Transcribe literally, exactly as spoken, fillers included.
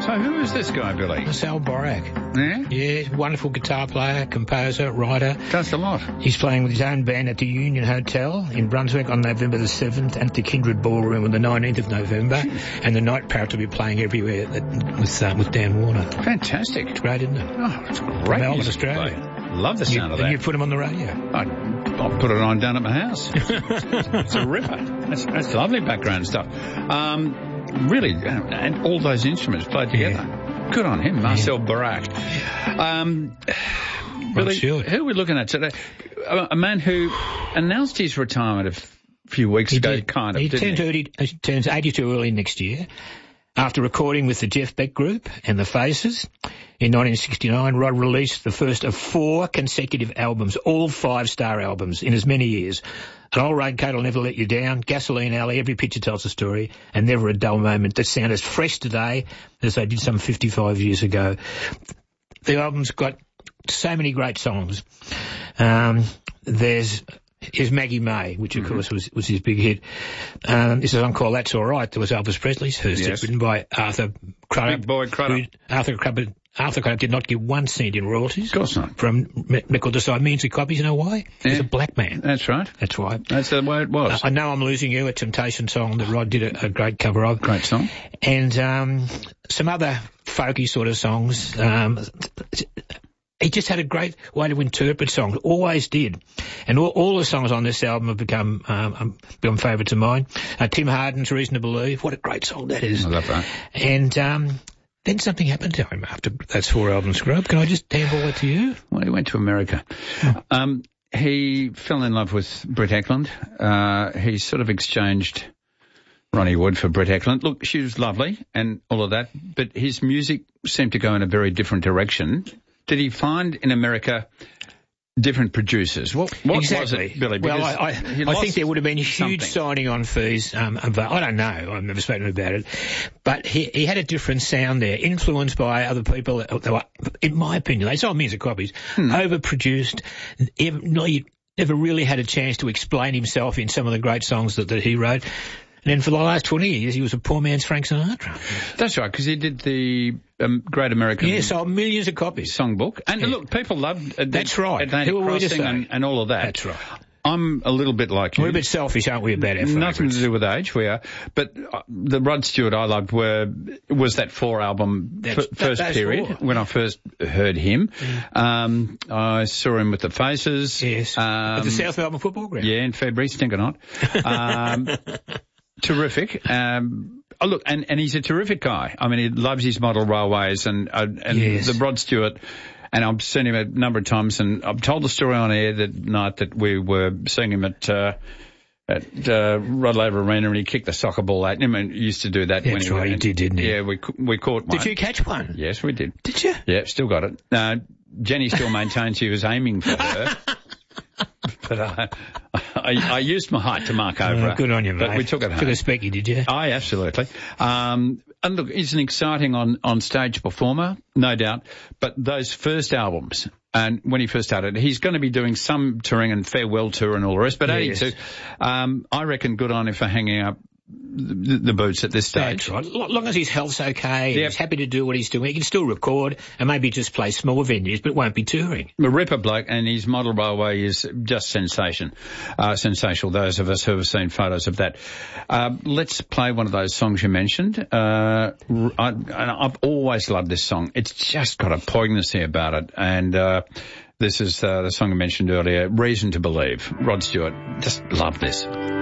So who is this guy, Billy? That's Al Borak. Yeah? Yeah, wonderful guitar player, composer, writer. Does a lot. He's playing with his own band at the Union Hotel in Brunswick on November the seventh and at the Kindred Ballroom on the nineteenth of November. And the Night Parrot will be playing everywhere that, with, uh, with Dan Warner. Fantastic. It's great, isn't it? Oh, it's great. Melbourne, Australia. Play. Love the sound you, of and that. you put him on the radio. I, I'll put it on down at my house. It's a ripper. That's, that's lovely background stuff. Um, really, and all those instruments played together. Yeah. Good on him, Marcel yeah. Barak. Um, Billy, sure. who are we looking at today? A, a man who announced his retirement a f- few weeks he ago, did. kind of, he didn't turns he? eighty, he turns eighty-two early next year. After recording with the Jeff Beck Group and the Faces, in nineteen sixty-nine, Rod released the first of four consecutive albums, all five-star albums, in as many years. An Old Road Coat Will Never Let You Down, Gasoline Alley, Every Picture Tells a Story, and Never a Dull Moment that sound as fresh today as they did some fifty-five years ago. The album's got so many great songs. Um, there's... is Maggie May, which of mm-hmm. course was, was his big hit. Um, this is a song called That's All Right. There was Elvis Presley's, first yes. written by Arthur Crudup. Big boy Crudup. Arthur Crudup. Arthur Crudup did not give one cent in royalties. Of course not. From record to side millions of copies. You know why? Yeah. He's a black man. That's right. That's why. That's the way it was. I know I'm Losing You, a Temptation song that Rod did a, a great cover of. Great song. And um, some other folky sort of songs. Um, He just had a great way to interpret songs, always did. And all, all the songs on this album have become um, become favourites of mine. Uh, Tim Harden's Reason to Believe, what a great song that is. I love that. And um, then something happened to him after those four albums grew up. Can I just handball it to you? Well, he went to America. Oh. Um, he fell in love with Brett Eklund. Uh, he sort of exchanged Ronnie Wood for Brett Eklund. Look, she was lovely and all of that, but his music seemed to go in a very different direction. Did he find in America different producers? What, what exactly. was it, Billy? Because well, I, I, I think there would have been huge something. signing on fees. Um, I don't know. I've never spoken about it. But he, he had a different sound there, influenced by other people that were, in my opinion, they sold millions of copies, hmm. overproduced, never, never really had a chance to explain himself in some of the great songs that, that he wrote. And then for the last twenty years, he was a poor man's Frank Sinatra. That's right, because he did the um, Great American... Yeah, sold millions of copies. Songbook. And yeah. look, people loved... Uh, That's right. Atlantic Who are we to say? And, and all of that. That's right. I'm a little bit like you. We're a bit selfish, aren't we, about our favourites? Nothing to do with age, we are. But uh, the Rod Stewart I loved were was that four-album f- first that, period, four. when I first heard him. Mm. Um, I saw him with the Faces. Yes, um, at the South Melbourne Football Ground. Yeah, in February, stinking hot. Um, terrific. Um, oh, look, and, and he's a terrific guy. I mean, he loves his model railways and uh, and yes. the Rod Stewart... And I've seen him a number of times, and I've told the story on air that night that we were seeing him at uh, at uh, Rod Laver Arena, and he kicked the soccer ball at him, and he used to do that. That's when he right, went. he did, didn't he? Yeah, we we caught one. Did you catch one? Yes, we did. Did you? Yeah, still got it. Uh, Jenny still maintains she was aiming for her. But uh, I, I used my height to mark over. Oh, good on you, mate. But we took it home. Took a specky, did you? Aye, absolutely. Um, and look, he's an exciting on, on stage performer, no doubt. But those first albums, and when he first started, he's going to be doing some touring and farewell tour and all the rest. But yes. eighty-two, um, I reckon good on him for hanging up the, the boots at this stage. That's right. As long as his health's okay, yep. he's happy to do what he's doing. He can still record and maybe just play small venues, but won't be touring. The Ripper bloke, and his model railway is just sensation, uh, sensational. Those of us who have seen photos of that. Uh, let's play one of those songs you mentioned. Uh, I, and I've always loved this song. It's just got a poignancy about it, and uh, this is uh, the song I mentioned earlier, "Reason to Believe." Rod Stewart, just love this.